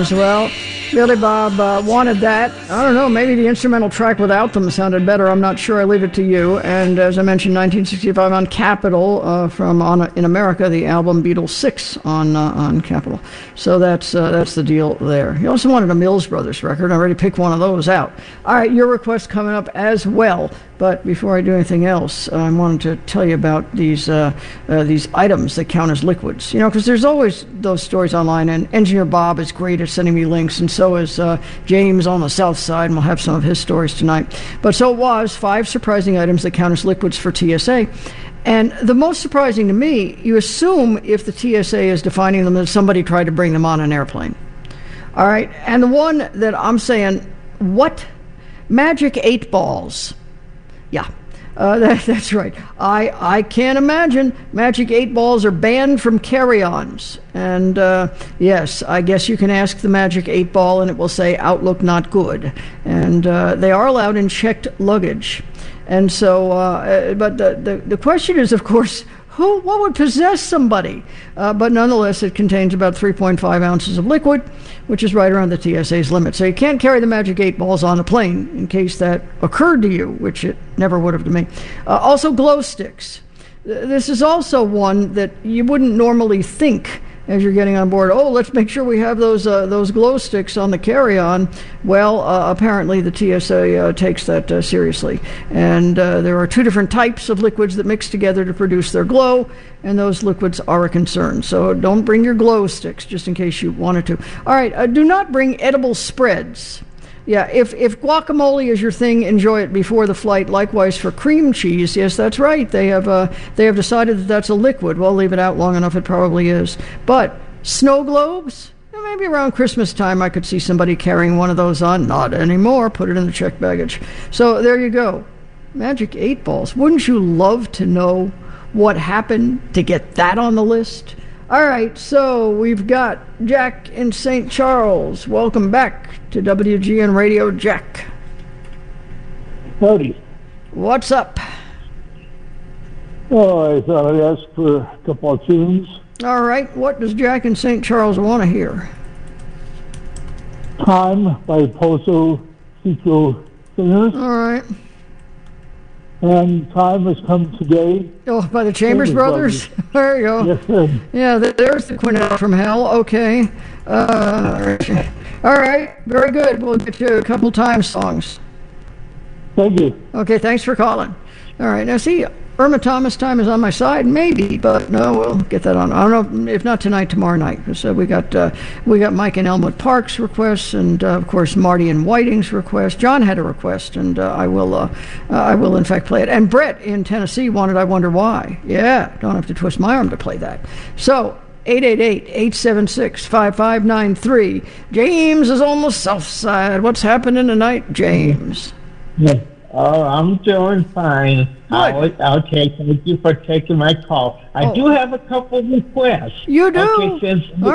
as well. Billy Bob wanted that. I don't know, maybe the instrumental track without them sounded better. I'm not sure. I leave it to you. And as I mentioned, 1965 on Capitol, in America, the album Beatles 6 on Capitol. So that's the deal there. He also wanted a Mills Brothers record. I already picked one of those out. All right, your request coming up as well. But before I do anything else, I wanted to tell you about these items that count as liquids. Because there's always those stories online, and Engineer Bob is great at sending me links, and so is James on the south side, and we'll have some of his stories tonight. But so it was 5 surprising items that count as liquids for TSA. And the most surprising to me, you assume if the TSA is defining them that somebody tried to bring them on an airplane. All right, and the one that I'm saying, what? Magic 8 balls. Yeah, that's right. I can't imagine. Magic 8 balls are banned from carry-ons. And yes, I guess you can ask the Magic 8 ball and it will say outlook not good. And they are allowed in checked luggage. And so, but the question is, of course, what would possess somebody? But nonetheless, it contains about 3.5 ounces of liquid, which is right around the TSA's limit. So you can't carry the Magic 8 balls on a plane in case that occurred to you, which it never would have to me. Also, glow sticks. This is also one that you wouldn't normally think as you're getting on board. Oh, let's make sure we have those glow sticks on the carry-on. Well, apparently the TSA takes that seriously. And there are 2 different types of liquids that mix together to produce their glow, and those liquids are a concern. So don't bring your glow sticks, just in case you wanted to. All right, do not bring edible spreads. Yeah, if guacamole is your thing, enjoy it before the flight. Likewise for cream cheese. Yes, that's right. They have decided that that's a liquid. Well, leave it out long enough, it probably is. But snow globes? Maybe around Christmas time I could see somebody carrying one of those on. Not anymore. Put it in the checked baggage. So there you go. Magic 8 balls. Wouldn't you love to know what happened to get that on the list? All right, so we've got Jack in St. Charles. Welcome back to WGN Radio, Jack. Howdy. What's up? Oh, I thought I'd ask for a couple of tunes. All right, what does Jack in St. Charles want to hear? Time by Pozo Cico Singers. All right. And Time Has Come Today. Oh, by the Chambers Brothers? There you go. Yes, sir. Yeah, there's the Quintet from Hell. Okay. All right, very good. We'll get you a couple Time songs. Thank you. Okay, thanks for calling. All right, now see, Irma Thomas time is on my side, maybe, but no, we'll get that on. I don't know, if not tonight, tomorrow night. Because we got Mike and Elmwood Park's requests, and of course Marty and Whiting's request. John had a request, and I will in fact play it. And Brett in Tennessee wanted "I Wonder Why." Yeah, don't have to twist my arm to play that. So 888-876-5593. James is on the south side. What's happening tonight, James? Yeah. Oh, I'm doing fine. Thank you for taking my call. I do have a couple of requests. You do? Okay, since